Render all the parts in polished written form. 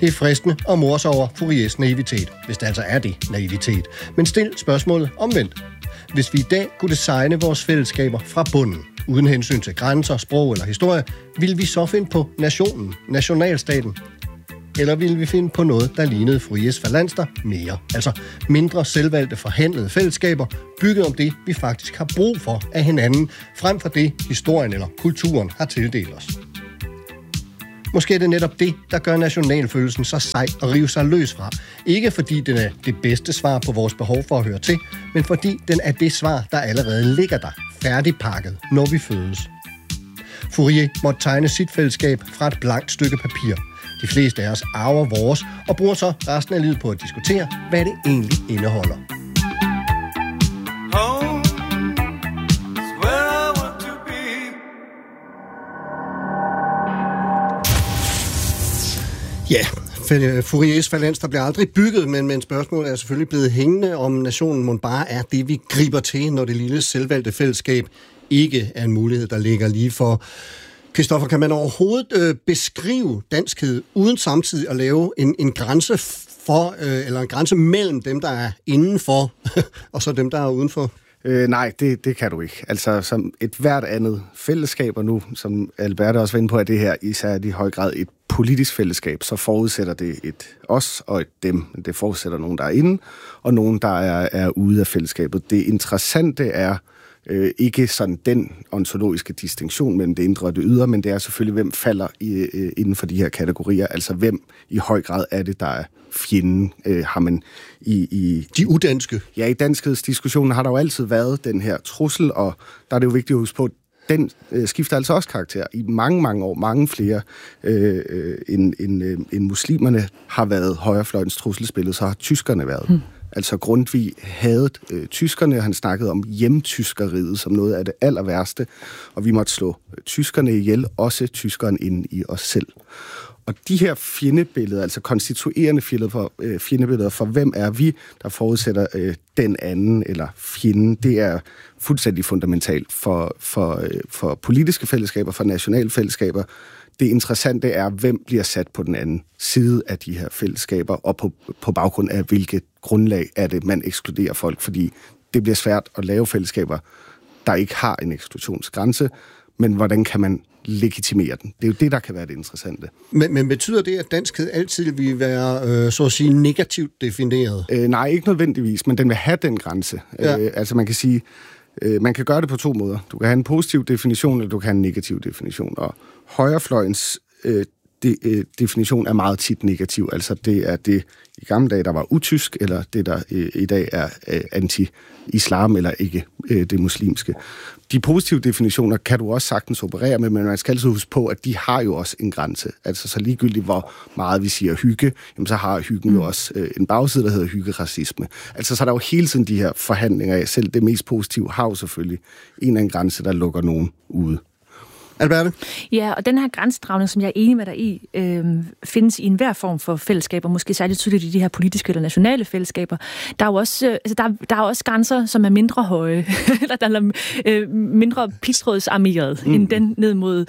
Det er fristende at more sig over Fouriers naivitet, hvis det altså er det, naivitet. Men stil spørgsmålet omvendt. Hvis vi i dag kunne designe vores fællesskaber fra bunden, uden hensyn til grænser, sprog eller historie, ville vi så finde på nationen, nationalstaten? Eller ville vi finde på noget, der lignede Fouriers falanster mere? Altså mindre selvvalgte forhandlede fællesskaber, bygget om det, vi faktisk har brug for af hinanden, frem for det, historien eller kulturen har tildelt os. Måske er det netop det, der gør nationalfølelsen så sej at rive sig løs fra. Ikke fordi den er det bedste svar på vores behov for at høre til, men fordi den er det svar, der allerede ligger der, færdigpakket, når vi fødes. Fourier måtte tegne sit fællesskab fra et blankt stykke papir. De fleste af os arver vores og bruger så resten af livet på at diskutere, hvad det egentlig indeholder. Ja, Fouriers falanster bliver aldrig bygget, men spørgsmålet er selvfølgelig blevet hængende, om nationen må bare er det, vi griber til, når det lille selvvalgte fællesskab ikke er en mulighed, der ligger lige for. Christoffer, kan man overhovedet beskrive danskhed uden samtidig at lave en grænse for, eller en grænse mellem dem, der er indenfor, og så dem, der er udenfor? Nej, det kan du ikke. Altså, som et hvert andet fællesskab, og nu, som Albert også var inde på, at det her især i høj grad et politisk fællesskab, så forudsætter det et os og et dem. Det forudsætter nogen, der er inde, og nogen, der er ude af fællesskabet. Det interessante er ikke sådan den ontologiske distinktion mellem det indre og det ydre, men det er selvfølgelig, hvem falder inden for de her kategorier. Altså, hvem i høj grad er det, der er fjenden, har man i de udanske. Ja, i danskhedsdiskussionen har der jo altid været den her trussel, og der er det jo vigtigt at huske på, den skifter altså også karakter. I mange, mange år, mange flere end muslimerne har været højrefløjens trusselsbillede, så har tyskerne været. Altså Grundtvig havde tyskerne, han snakkede om hjemtyskeriet som noget af det aller værste, og vi måtte slå tyskerne ihjel, også tyskeren inde i os selv. Og de her fjendebilleder, altså konstituerende fjendebilleder for hvem er vi, der forudsætter den anden eller fjenden, det er fuldstændig fundamentalt for politiske fællesskaber, for nationale fællesskaber. Det interessante er, hvem bliver sat på den anden side af de her fællesskaber, og på baggrund af hvilket grundlag er det, man ekskluderer folk, fordi det bliver svært at lave fællesskaber, der ikke har en eksklusionsgrænse, men hvordan kan man legitimere den? Det er jo det, der kan være det interessante. Men betyder det, at danskhed altid vil være, så at sige, negativt defineret? Nej, ikke nødvendigvis, men den vil have den grænse. Ja. Altså man kan sige, man kan gøre det på to måder. Du kan have en positiv definition, eller du kan have en negativ definition. Og højrefløjens definition er meget tit negativ. Altså det er det i gamle dage, der var utysk, eller det, der i dag er anti-islam, eller ikke det muslimske. De positive definitioner kan du også sagtens operere med, men man skal altid huske på, at de har jo også en grænse. Altså så ligegyldigt, hvor meget vi siger hygge, jamen, så har hyggen jo også en bagside, der hedder hyggeracisme. Altså så er der jo hele tiden de her forhandlinger af. Selv det mest positive har jo selvfølgelig en eller anden grænse, der lukker nogen ude. Alberte? Ja, og den her grænsedragning, som jeg er enig med dig i, findes i enhver form for fællesskaber, måske særligt tydeligt i de her politiske eller nationale fællesskaber. Der er jo også, der er også grænser, som er mindre høje, eller der er mindre pigtrådsarmeret, end den ned mod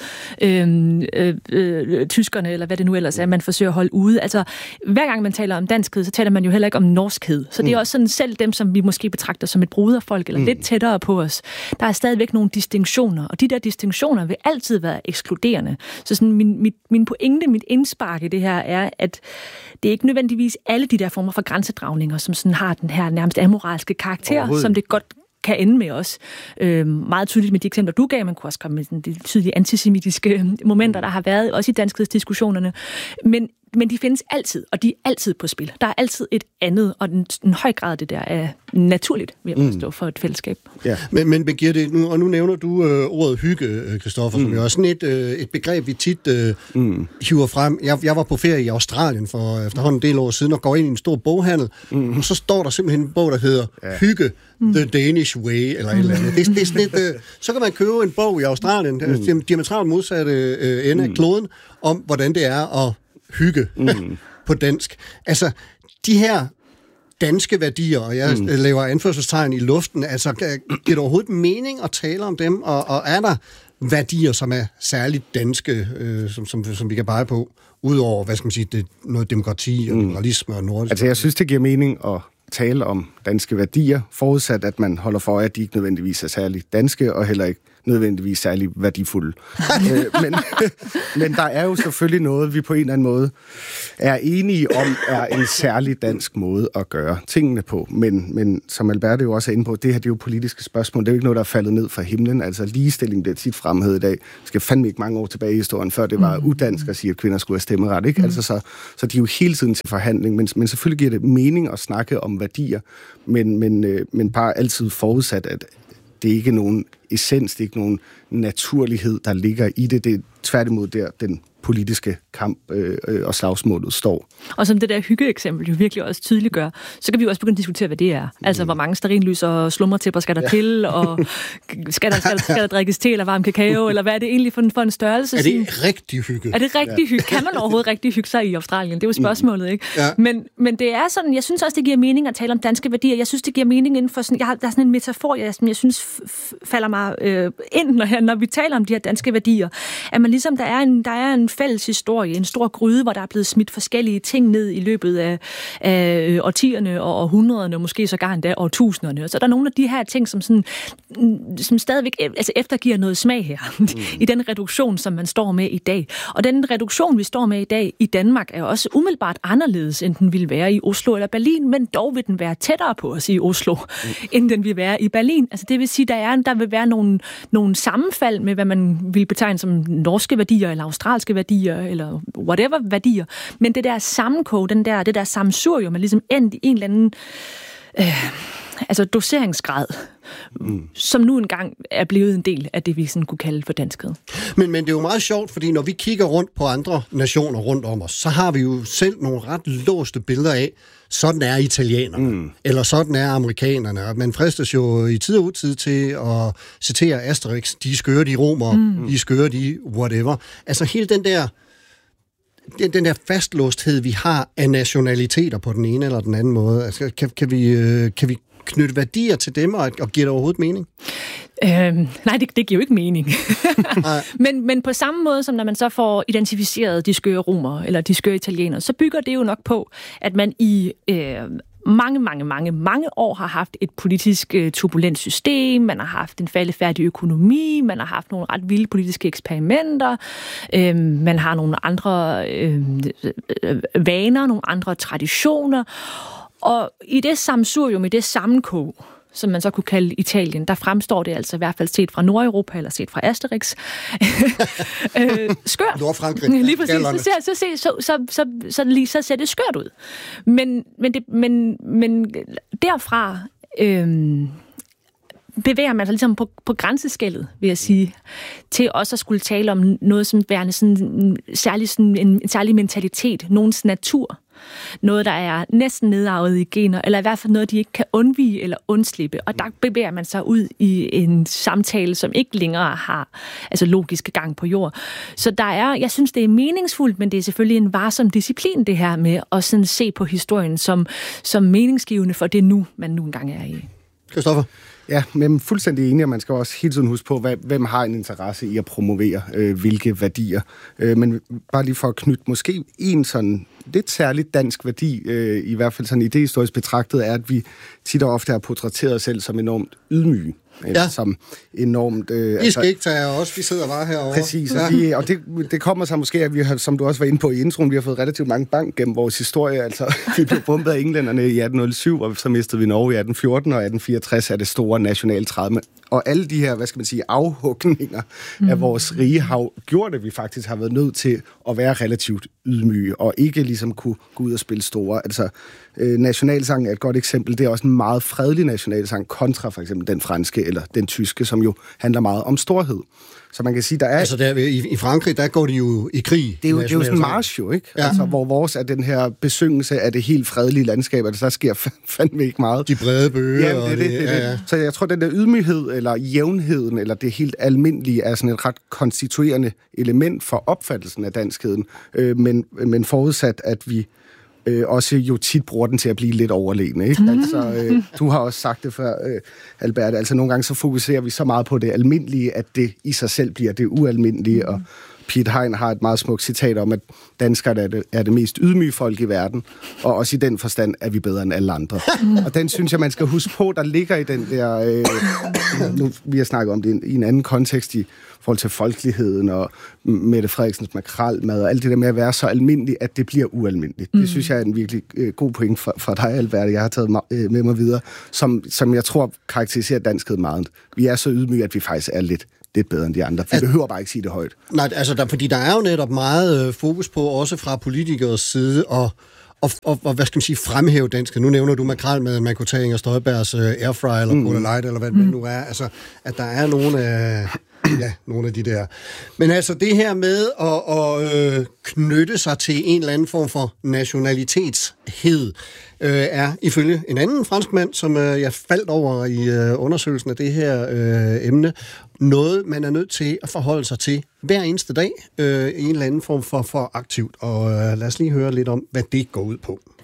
tyskerne, eller hvad det nu ellers er, man forsøger at holde ude. Altså, hver gang man taler om danskhed, så taler man jo heller ikke om norskhed. Så det er også sådan, selv dem, som vi måske betragter som et broderfolk, eller lidt tættere på os, der er stadigvæk nogle distinktioner, og de der distinktioner vil altid være ekskluderende. Så sådan min pointe, mit indspark i det her er, at det er ikke nødvendigvis alle de der former for grænsedragninger, som sådan har den her nærmest amoralske karakter, som det godt kan ende med os. Meget tydeligt med de eksempler, du gav, man kunne også komme med de tydelige antisemitiske momenter, der har været, også i danskhedsdiskussionerne. Men de findes altid, og de er altid på spil. Der er altid et andet, og en høj grad af det der er naturligt, vil jeg forstå, for et fællesskab. Ja. Men Birgitte, nu nævner du ordet hygge, Christoffer, som jo er sådan et begreb, vi tit hiver frem. Jeg var på ferie i Australien for efterhånden en del år siden, og går ind i en stor boghandel, og så står der simpelthen en bog, der hedder Hygge, The Danish Way, eller et eller andet. Det er sådan et, så kan man købe en bog i Australien, diametralt modsatte ende af kloden, om hvordan det er at hygge på dansk. Altså, de her danske værdier, og jeg laver anførselstegn i luften, altså, giver det overhovedet mening at tale om dem, og er der værdier, som er særligt danske, som vi kan pege på, udover, hvad skal man sige, noget demokrati og liberalisme og nordisk? Altså, jeg synes, det giver mening at tale om danske værdier, forudsat at man holder for, at de ikke nødvendigvis er særligt danske, og heller ikke nødvendigvis særlig værdifulde. Men der er jo selvfølgelig noget, vi på en eller anden måde er enige om, er en særlig dansk måde at gøre tingene på. Men som Albert jo også er inde på, det her det er jo politiske spørgsmål. Det er jo ikke noget, der er faldet ned fra himlen. Altså ligestilling, det er tit fremhævet i dag. Det skal fandme ikke mange år tilbage i historien, før det var udansk at sige, at kvinder skulle have stemmeret. Ikke? Altså, så de er jo hele tiden til forhandling. Men selvfølgelig giver det mening at snakke om værdier, men bare altid forudsat, at det er ikke nogen essens, det er ikke nogen naturlighed, der ligger i det. Det er tværtimod der, den politiske kamp og slagsmålet står. Og som det der hyggeeksempel jo virkelig også tydeliggør, så kan vi jo også begynde at diskutere, hvad det er. Altså, hvor mange stearinlys og slumretæpper skal der til, og skal der drikkes te eller varm kakao, eller hvad er det egentlig for en størrelse? Er det rigtig hygge? Er det rigtig hygge? Kan man overhovedet rigtig hygge sig i Australien? Det er jo spørgsmålet, ikke? Ja. Men det er sådan, jeg synes også, det giver mening at tale om danske værdier. Jeg synes, det giver mening inden for sådan, der er sådan en metafor, som jeg synes falder mig ind, når vi taler om de her danske værdier. At man ligesom, der er en fælles historie, en stor gryde, hvor der er blevet smidt forskellige ting ned i løbet af årtierne og århundrederne, måske sågar endda årtusinderne. Og så er der nogle af de her ting, som stadigvæk altså eftergiver noget smag her, i den reduktion, som man står med i dag. Og den reduktion, vi står med i dag i Danmark, er også umiddelbart anderledes, end den ville være i Oslo eller Berlin, men dog vil den være tættere på os i Oslo, end den vil være i Berlin. Altså det vil sige, der vil være nogle sammenfald med, hvad man vil betegne som norske værdier, eller australske værdier, eller whatever værdier. Men det der sammenkog, det der sammensurium, er ligesom endt i en eller anden doseringsgrad, som nu engang er blevet en del af det, vi sådan kunne kalde for danskhed. Men det er jo meget sjovt, fordi når vi kigger rundt på andre nationer rundt om os, så har vi jo selv nogle ret låste billeder af, sådan er italienerne, eller sådan er amerikanerne. Og man fristes jo i tid og utid til at citere Asterix, de skøre de romer, de skøre de whatever. Altså hele den der fastlåsthed, vi har af nationaliteter på den ene eller den anden måde. Altså, kan vi knytte værdier til dem, og giver det overhovedet mening? Nej, det giver jo ikke mening. men på samme måde, som når man så får identificeret de skøre romere, eller de skøre italienere, så bygger det jo nok på, at man i mange år har haft et politisk turbulent system, man har haft en faldefærdig økonomi, man har haft nogle ret vilde politiske eksperimenter, man har nogle andre vaner, nogle andre traditioner, og i det sammensurium, i det sammenkog, som man så kunne kalde Italien, der fremstår det altså i hvert fald set fra Nordeuropa, eller set fra Asterix. Skørt. Nordfrankrig. Lige præcis. Så ser det skørt ud. Men derfra bevæger man sig ligesom på grænseskellet, vil jeg sige, til også at skulle tale om noget som værende sådan en særlig mentalitet, nogens natur. Noget, der er næsten nedarvet i gener, eller i hvert fald noget, de ikke kan undvige eller undslippe. Og der bevæger man sig ud i en samtale, som ikke længere har logisk gang på jord. Så jeg synes, det er meningsfuldt, men det er selvfølgelig en varsom disciplin, det her med at sådan se på historien som meningsgivende for det man nu engang er i. Christoffer? Ja, men fuldstændig enig, og man skal også hele tiden huske på, hvem har en interesse i at promovere hvilke værdier. Men bare lige for at knytte måske en sådan lidt særligt dansk værdi, i hvert fald sådan idehistorisk betragtet, er, at vi tit og ofte har portrætteret os selv som enormt ydmyge. Ja. Som enormt... I skal ikke tage os, vi sidder bare herovre. Præcis, ja. Og det kommer så måske, at vi har, som du også var inde på i introen, vi har fået relativt mange bank gennem vores historie. Altså, vi blev bombet af englænderne i 1807, og så mistede vi Norge i 1814, og 1864 er det store nationaltraume. Og alle de her, hvad skal man sige, afhugninger af vores rige hav, gjorde det, vi faktisk har været nødt til at være relativt ydmyge, og ikke ligesom kunne gå ud og spille store. Altså, nationalsangen er et godt eksempel. Det er også en meget fredelig nationalsang, kontra for eksempel den franske eller den tyske, som jo handler meget om storhed. Så man kan sige, der er... Altså der, i Frankrig, der går de jo i krig. Det er jo sådan en march jo, ikke? Ja. Altså, hvor vores er den her besyngelse af det helt fredelige landskab, altså der sker fandme ikke meget. De brede bøger. Ja, det. Så jeg tror, den der ydmyghed, eller jævnheden, eller det helt almindelige, er sådan et ret konstituerende element for opfattelsen af danskheden. Men forudsat, at vi også jo tit bruger den til at blive lidt overlegen, ikke? Altså, du har også sagt det før, Albert, altså nogle gange så fokuserer vi så meget på det almindelige, at det i sig selv bliver det ualmindelige, og Piet Hein har et meget smukt citat om, at danskere er det mest ydmyge folk i verden, og også i den forstand er vi bedre end alle andre. Og den synes jeg, man skal huske på, der ligger i den der... nu, vi har snakket om det i en anden kontekst i forhold til folkeligheden og Mette Frederiksens makrelmad og alt det der med at være så almindeligt, at det bliver ualmindeligt. Det synes jeg er en virkelig god point fra dig, Albert, jeg har taget med mig videre, som jeg tror karakteriserer danskhed meget. Vi er så ydmyge, at vi faktisk er lidt bedre end de andre. Vi behøver bare ikke sige det højt. Nej, altså fordi der er jo netop meget fokus på, også fra politikers side, og hvad skal man sige, fremhæve danskhed. Nu nævner du makrelmaden, man kunne tage Inger Støjbergs airfryer eller Cola Light, eller hvad det nu er. Altså, at der er nogle af de der. Men altså, det her med at knytte sig til en eller anden form for nationalitetshed, er ifølge en anden franskmand, som jeg faldt over i undersøgelsen af det her emne, noget, man er nødt til at forholde sig til hver eneste dag i en eller anden form for aktivt. Og lad os lige høre lidt om, hvad det går ud på.